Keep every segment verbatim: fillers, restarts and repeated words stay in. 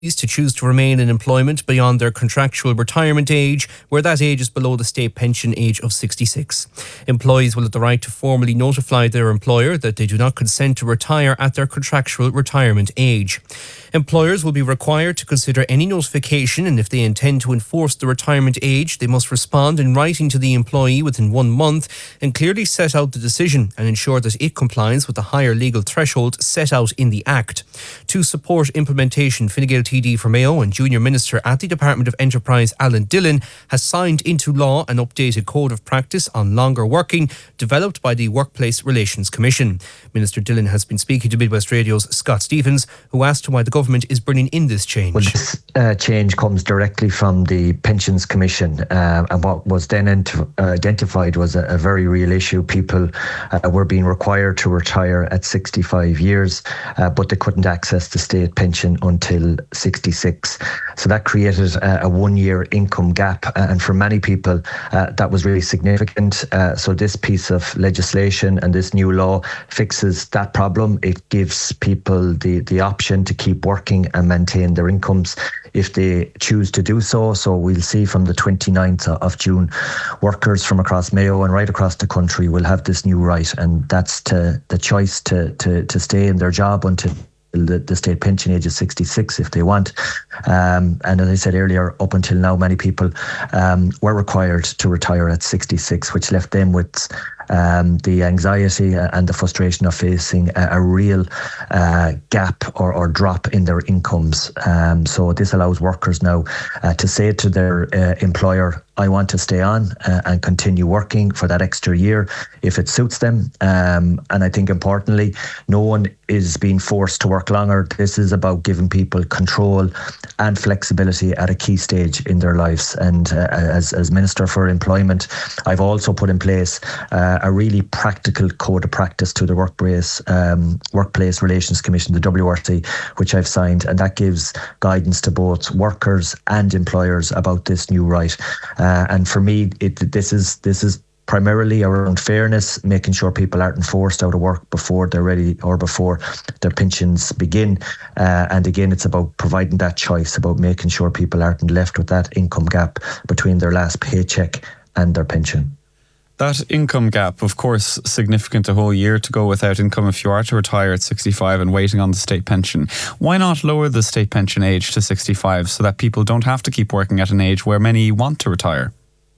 to choose to remain in employment beyond their contractual retirement age, where that age is below the state pension age of sixty-six. Employees will have the right to formally notify their employer that they do not consent to retire at their contractual retirement age. Employers will be required to consider any notification, and if they intend to enforce the retirement age, they must respond in writing to the employee within one month and clearly set out the decision and ensure that it complies with the higher legal threshold set out in the Act. To support implementation, Fine Gael T D for Mayo and Junior Minister at the Department of Enterprise Alan Dillon has signed into law an updated code of practice on longer working developed by the Workplace Relations Commission. Minister Dillon has been speaking to Midwest Radio's Scott Stephens, who asked why the government is bringing in this change. Well, this uh, change comes directly from the Pensions Commission, uh, and what was then ent- uh, identified was a, a very real issue. People uh, were being required to retire at sixty-five years, uh, but they couldn't access the state pension until sixty-six. So that created a, a one-year income gap, and for many people uh, that was really significant. Uh, so this piece of legislation and this new law fixes that problem. It gives people the, the option to keep working and maintain their incomes if they choose to do so. So we'll see from the twenty-ninth of June, workers from across Mayo and right across the country will have this new right, and that's to the choice to, to, to stay in their job until The, the state pension age is sixty-six if they want. Um, and as I said earlier, up until now, many people um, were required to retire at sixty-six, which left them with um, the anxiety and the frustration of facing a, a real uh, gap or, or drop in their incomes. Um, so this allows workers now uh, to say to their uh, employer, I want to stay on uh, and continue working for that extra year if it suits them. Um, and I think importantly, no one is being forced to work longer. This is about giving people control and flexibility at a key stage in their lives. And uh, as, as Minister for Employment, I've also put in place uh, a really practical code of practice to the Workplace, um, Workplace Relations Commission, the W R C, which I've signed. And that gives guidance to both workers and employers about this new right. Uh, and for me, it, this is this is primarily around fairness, making sure people aren't forced out of work before they're ready or before their pensions begin. Uh, and again, it's about providing that choice, about making sure people aren't left with that income gap between their last paycheck and their pension. That income gap, of course, significant, a whole year to go without income if you are to retire at sixty-five and waiting on the state pension. Why not lower the state pension age to sixty-five so that people don't have to keep working at an age where many want to retire?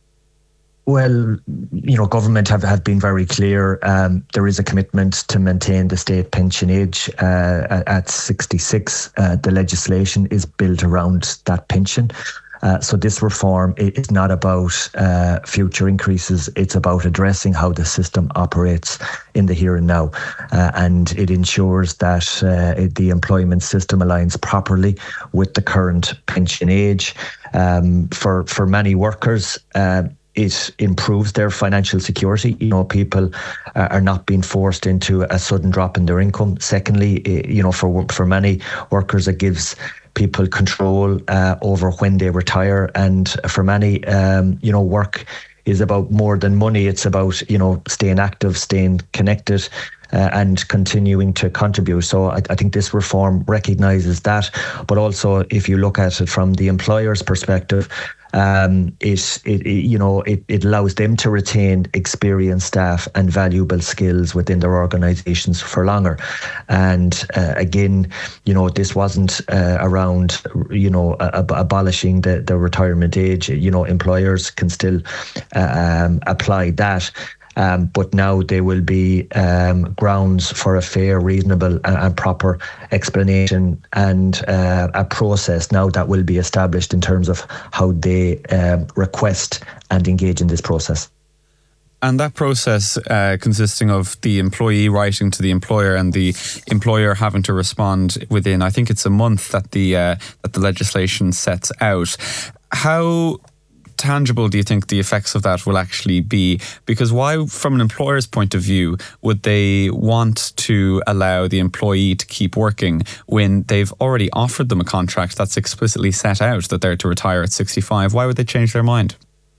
Well, you know, government have, have been very clear. Um, there is a commitment to maintain the state pension age uh, at sixty-six. Uh, the legislation is built around that pension. Uh, so this reform is not about uh, future increases. It's about addressing how the system operates in the here and now. Uh, and it ensures that uh, it, the employment system aligns properly with the current pension age. Um, for, for many workers, uh, it improves their financial security. You know, people uh, are not being forced into a sudden drop in their income. Secondly, it, you know, for for many workers, it gives people control uh, over when they retire. And for many, um, you know, work is about more than money. It's about, you know, staying active, staying connected, uh, and continuing to contribute. So I, I think this reform recognises that. But also, if you look at it from the employer's perspective, Um, it, it, it, you know, it, it allows them to retain experienced staff and valuable skills within their organisations for longer. And uh, again, you know, this wasn't uh, around, you know, ab- abolishing the, the retirement age. You know, employers can still uh, um, apply that. Um, but now there will be um, grounds for a fair, reasonable and, and proper explanation and uh, a process now that will be established in terms of how they um, request and engage in this process. And that process uh, consisting of the employee writing to the employer and the employer having to respond within, I think it's a month that the uh, that the legislation sets out. How tangible do you think the effects of that will actually be? Because why, from an employer's point of view, would they want to allow the employee to keep working when they've already offered them a contract that's explicitly set out that they're to retire at sixty-five? Why would they change their mind?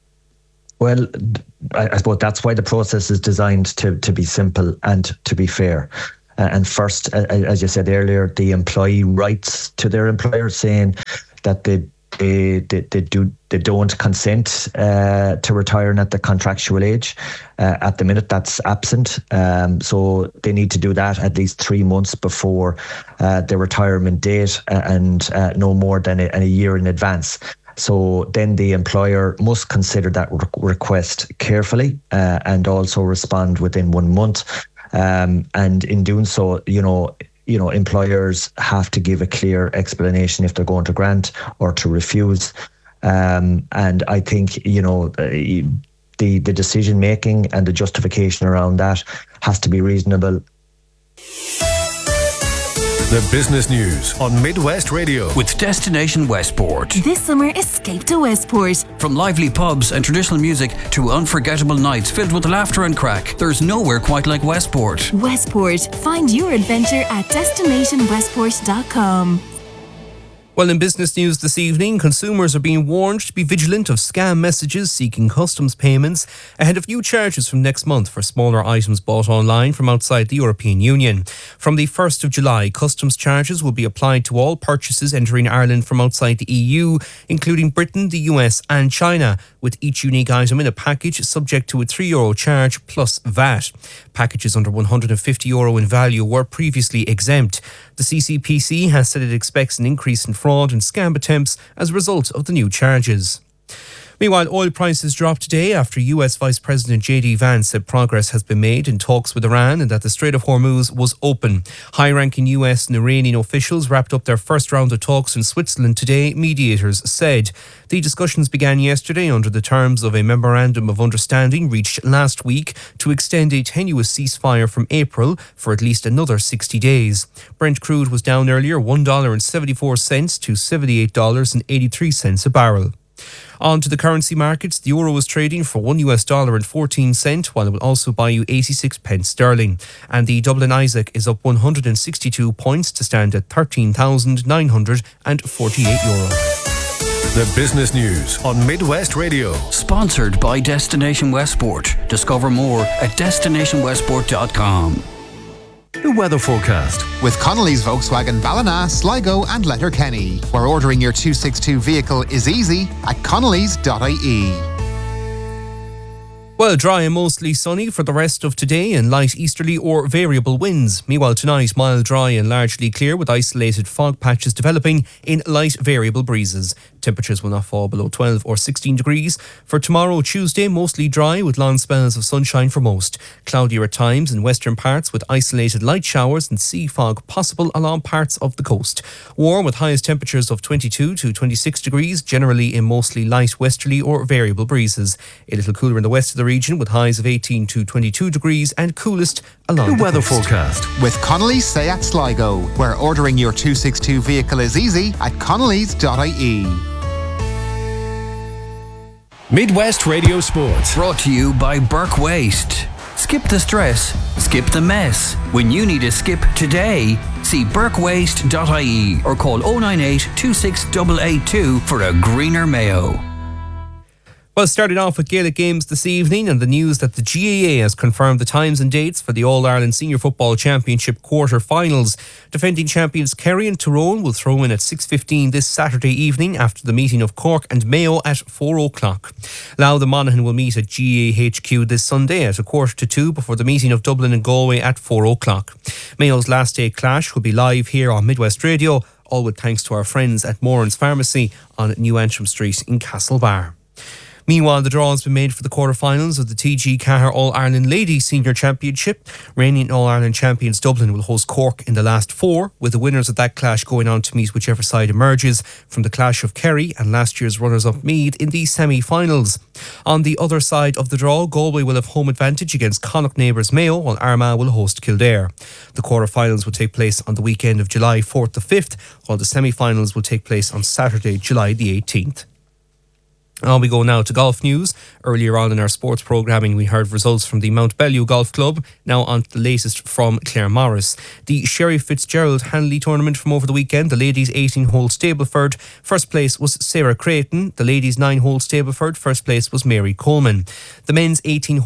Well, I suppose that's why the process is designed to, to be simple and to be fair. Uh, and first, uh, as you said earlier, the employee writes to their employer saying that they they they, they do they don't consent uh, to retiring at the contractual age. Uh, at the minute, that's absent. Um, so they need to do that at least three months before uh, the retirement date, uh, and uh, no more than a, a year in advance. So then the employer must consider that re- request carefully uh, and also respond within one month. Um, and in doing so, you know, you know, employers have to give a clear explanation if they're going to grant or to refuse. Um, and I think, you know, the the decision making and the justification around that has to be reasonable. The business news on Midwest Radio with Destination Westport. This summer, escape to Westport. From lively pubs and traditional music to unforgettable nights filled with laughter and crack, there's nowhere quite like Westport. Westport. Find your adventure at destination westport dot com. Well, in business news this evening, consumers are being warned to be vigilant of scam messages seeking customs payments ahead of new charges from next month for smaller items bought online from outside the European Union. From the first of July, customs charges will be applied to all purchases entering Ireland from outside the E U, including Britain, the U S and China, with each unique item in a package subject to a three euro charge plus V A T. Packages under one hundred fifty euro in value were previously exempt. The C C P C has said it expects an increase in fraud and scam attempts as a result of the new charges. Meanwhile, oil prices dropped today after U S Vice President J D Vance said progress has been made in talks with Iran and that the Strait of Hormuz was open. High-ranking U S and Iranian officials wrapped up their first round of talks in Switzerland today, mediators said. The discussions began yesterday under the terms of a memorandum of understanding reached last week to extend a tenuous ceasefire from April for at least another sixty days. Brent crude was down earlier one dollar and seventy-four cents to seventy-eight dollars and eighty-three cents a barrel. On to the currency markets. The euro is trading for one U S dollar and fourteen cent, while it will also buy you eighty-six pence sterling. And the Dublin Isaac is up one hundred sixty-two points to stand at thirteen thousand nine hundred forty-eight euro. The business news on Midwest Radio. Sponsored by Destination Westport. Discover more at destination westport dot com. The weather forecast with Connolly's Volkswagen Ballina, Sligo and Letterkenny, where ordering your two sixty-two vehicle is easy at connellys dot I E. Well, dry and mostly sunny for the rest of today and light easterly or variable winds. Meanwhile, tonight, mild, dry and largely clear with isolated fog patches developing in light variable breezes. Temperatures will not fall below twelve or sixteen degrees. For tomorrow, Tuesday, mostly dry with long spells of sunshine for most. Cloudier at times in western parts with isolated light showers and sea fog possible along parts of the coast. Warm with highest temperatures of twenty-two to twenty-six degrees, generally in mostly light westerly or variable breezes. A little cooler in the west of the region with highs of eighteen to twenty-two degrees and coolest along the, the weather coast. forecast with Connolly's Seat Sligo, where ordering your two sixty-two vehicle is easy at connellys dot I E. Midwest Radio Sports. Brought to you by Burke Waste. Skip the stress, skip the mess. When you need a skip today, see burke waste dot I E or call oh nine eight, two six eight eight two for a greener Mayo. Well, starting off with Gaelic games this evening and the news that the G A A has confirmed the times and dates for the All-Ireland Senior Football Championship quarter-finals. Defending champions Kerry and Tyrone will throw in at six fifteen this Saturday evening after the meeting of Cork and Mayo at four o'clock. Louth and Monaghan will meet at G A A H Q this Sunday at a quarter to two before the meeting of Dublin and Galway at four o'clock. Mayo's last day clash will be live here on Midwest Radio, all with thanks to our friends at Moran's Pharmacy on New Antrim Street in Castlebar. Meanwhile, the draw has been made for the quarter-finals of the T G Cahir All-Ireland Ladies Senior Championship. Reigning All-Ireland champions Dublin will host Cork in the last four, with the winners of that clash going on to meet whichever side emerges from the clash of Kerry and last year's runners-up Meath in the semi-finals. On the other side of the draw, Galway will have home advantage against Connacht neighbours Mayo, while Armagh will host Kildare. The quarter-finals will take place on the weekend of July fourth to fifth, while the semi-finals will take place on Saturday, July the eighteenth. On we go now to golf news. Earlier on in our sports programming, we heard results from the Mount Bellew Golf Club. Now on to the latest from Claire Morris. The Sherry Fitzgerald Hanley tournament from over the weekend. The ladies' eighteen-hole Stableford. First place was Sarah Creighton. The ladies' nine-hole Stableford. First place was Mary Coleman. The men's eighteen-hole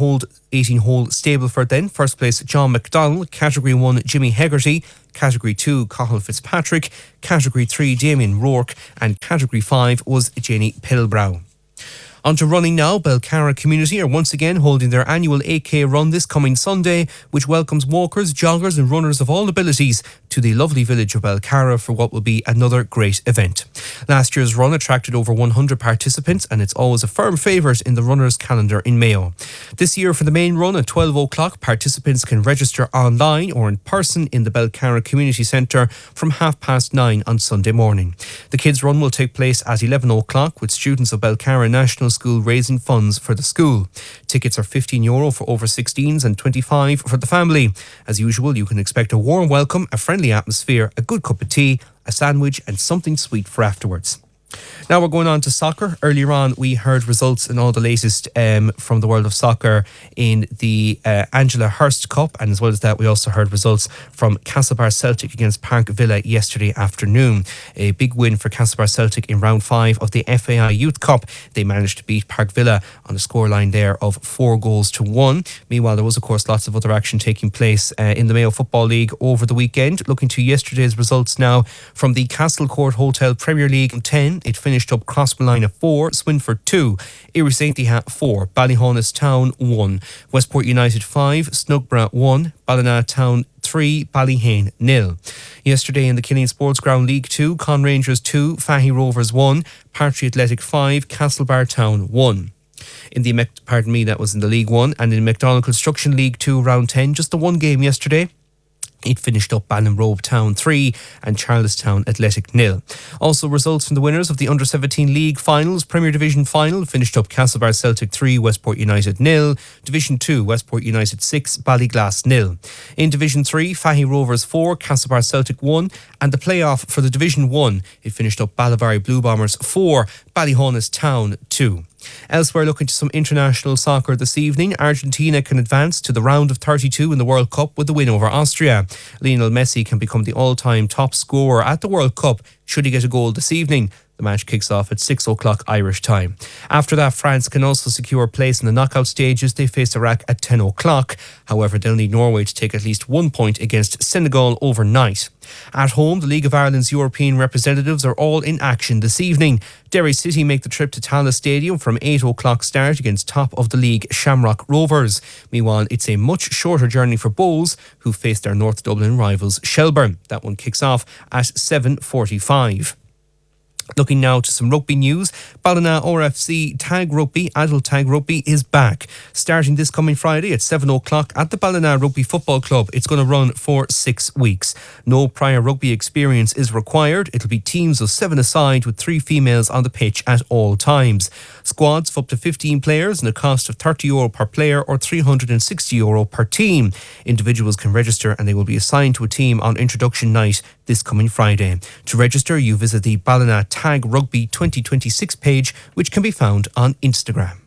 eighteen-hole Stableford then. First place, John McDonnell. Category one, Jimmy Hegarty. Category two, Cathal Fitzpatrick. Category three, Damien Rourke. And Category five was Jenny Pilbrow. On to running now. Belcarra Community are once again holding their annual eight K run this coming Sunday, which welcomes walkers, joggers and runners of all abilities to the lovely village of Belcarra for what will be another great event. Last year's run attracted over one hundred participants, and it's always a firm favourite in the runners' calendar in Mayo. This year for the main run at twelve o'clock, participants can register online or in person in the Belcarra Community Centre from half past nine on Sunday morning. The kids' run will take place at eleven o'clock with students of Belcarra National School raising funds for the school. Tickets are fifteen euro for over sixteens and twenty-five for the family. As usual, you can expect a warm welcome, a friendly atmosphere, a good cup of tea, a sandwich and something sweet for afterwards. Now we're going on to soccer. Earlier on we heard results and all the latest um, from the world of soccer in the uh, Angela Hurst Cup, and as well as that we also heard results from Castlebar Celtic against Park Villa yesterday afternoon. A big win for Castlebar Celtic in round five of the F A I Youth Cup. They managed to beat Park Villa on a scoreline there of four goals to one. Meanwhile, there was of course lots of other action taking place uh, in the Mayo Football League over the weekend. Looking to yesterday's results now from the Castlecourt Hotel Premier League ten. It finished up Crossmolina four, Swinford two, Erie Saint Dehat four, Ballyhonus Town one, Westport United five, Snugborough one, Ballina Town three, Ballyhane nil. Yesterday in the Killeen Sports Ground League two, Con Rangers two, Fahy Rovers one, Partry Athletic five, Castlebar Town one. In the, pardon me, that was in the League one, and in McDonald Construction League two, round ten, just the one game yesterday. It finished up Ballinrobe Town three and Charlestown Athletic nil. Also results from the winners of the under seventeen League finals. Premier Division final finished up Castlebar Celtic three, Westport United nil. Division two, Westport United six, Ballyglass nil. In Division three, Fahy Rovers four, Castlebar Celtic one. And the playoff for the Division one, it finished up Ballivary Blue Bombers four, Ballyhonus Town two. Elsewhere, looking to some international soccer this evening, Argentina can advance to the round of thirty-two in the World Cup with the win over Austria. Lionel Messi can become the all-time top scorer at the World Cup should he get a goal this evening. The match kicks off at six o'clock Irish time. After that, France can also secure a place in the knockout stages. They face Iraq at ten o'clock. However, they'll need Norway to take at least one point against Senegal overnight. At home, the League of Ireland's European representatives are all in action this evening. Derry City make the trip to Tallaght Stadium from eight o'clock start against top of the league Shamrock Rovers. Meanwhile, it's a much shorter journey for Bowls, who face their North Dublin rivals Shelbourne. That one kicks off at seven forty-five. Looking now to some rugby news. Ballina R F C Tag Rugby, Adult Tag Rugby is back. Starting this coming Friday at seven o'clock at the Ballina Rugby Football Club. It's going to run for six weeks. No prior rugby experience is required. It'll be teams of seven aside with three females on the pitch at all times. Squads of up to fifteen players and a cost of thirty euro per player or three hundred sixty euro per team. Individuals can register and they will be assigned to a team on introduction night this coming Friday. To register, you visit the Ballina Tag Rugby twenty twenty-six page, which can be found on Instagram.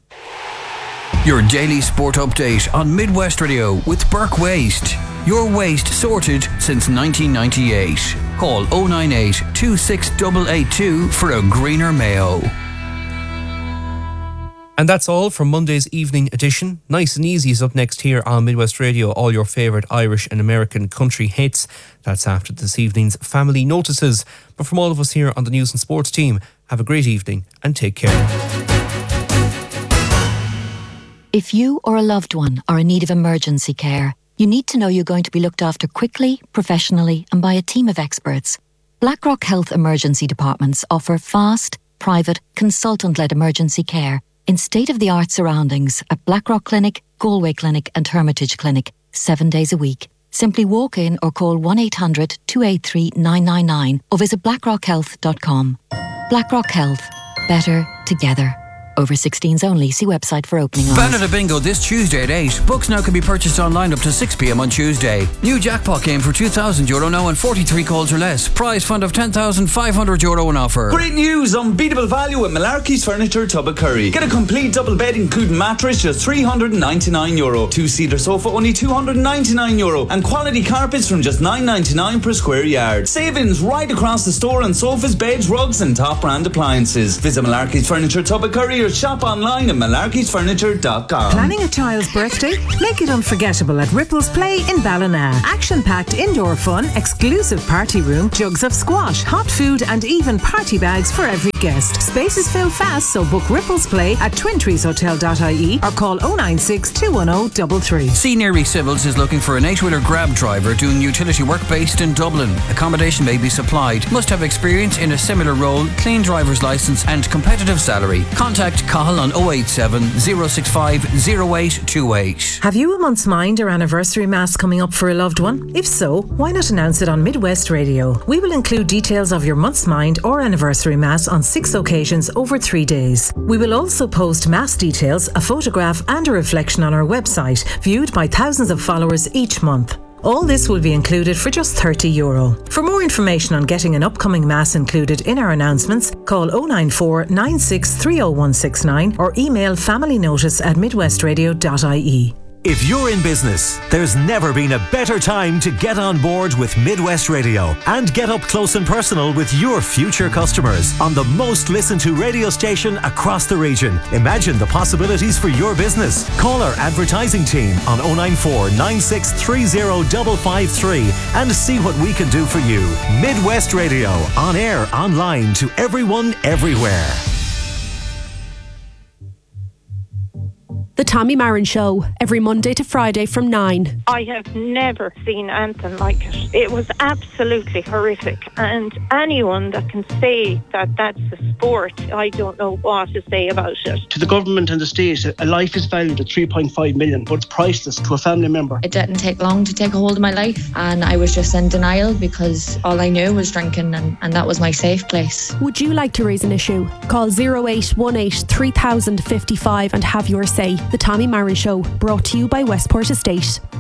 Your daily sport update on Midwest Radio with Burke Waste. Your waste sorted since nineteen ninety-eight. Call oh nine eight, two six eight eight two for a greener Mayo. And that's all from Monday's evening edition. Nice and Easy is up next here on Midwest Radio. All your favourite Irish and American country hits. That's after this evening's Family Notices. But from all of us here on the News and Sports team, have a great evening and take care. If you or a loved one are in need of emergency care, you need to know you're going to be looked after quickly, professionally and by a team of experts. Blackrock Health Emergency Departments offer fast, private, consultant-led emergency care in state-of-the-art surroundings at Blackrock Clinic, Galway Clinic and Hermitage Clinic, seven days a week. Simply walk in or call one eight hundred, two eight three, nine nine nine or visit blackrock health dot com. Blackrock Health. Better together. Over sixteens only. See website for opening hours. Banana Bingo this Tuesday at eight. Books now can be purchased online up to six p m on Tuesday. New jackpot game for two thousand euro now and forty-three calls or less. Prize fund of ten thousand five hundred euro on offer. Great news! Unbeatable value at Malarkey's Furniture Tubbercurry. Get a complete double bed including mattress just three hundred ninety-nine euro. Two-seater sofa only two hundred ninety-nine euro. And quality carpets from just nine ninety-nine per square yard. Savings right across the store on sofas, beds, rugs and top brand appliances. Visit Malarkey's Furniture Tubbercurry or shop online at malarkeys furniture dot com. Planning a child's birthday? Make it unforgettable at Ripples Play in Ballina. Action-packed indoor fun, exclusive party room, jugs of squash, hot food and even party bags for every guest. Spaces fill fast, so book Ripples Play at twin trees hotel dot I E or call oh nine six, two one oh, three three. Senior Civils is looking for an eight-wheeler grab driver doing utility work based in Dublin. Accommodation may be supplied. Must have experience in a similar role, clean driver's licence and competitive salary. Contact Cahill on oh eight seven, oh six five, oh eight two eight. Have you a month's mind or anniversary mass coming up for a loved one? If so, why not announce it on Midwest Radio? We will include details of your month's mind or anniversary mass on six occasions over three days. We will also post mass details, a photograph and a reflection on our website, viewed by thousands of followers each month. All this will be included for just thirty euro. For more information on getting an upcoming mass included in our announcements, call oh nine four, nine six three oh one six nine or email familynotice at midwest radio dot I E. If you're in business, there's never been a better time to get on board with Midwest Radio and get up close and personal with your future customers on the most listened to radio station across the region. Imagine the possibilities for your business. Call our advertising team on oh nine four, nine six three oh, five five three and see what we can do for you. Midwest Radio, on air, online, to everyone, everywhere. The Tommy Marin Show, every Monday to Friday from nine. I have never seen anything like it. It was absolutely horrific. And anyone that can say that that's a sport, I don't know what to say about it. To the government and the state, a life is valued at three point five million, but it's priceless to a family member. It didn't take long to take a hold of my life, and I was just in denial because all I knew was drinking, and, and that was my safe place. Would you like to raise an issue? Call oh eight one eight, three thousand, five five and have your say. The Tommy Marin Show, brought to you by Westport Estate.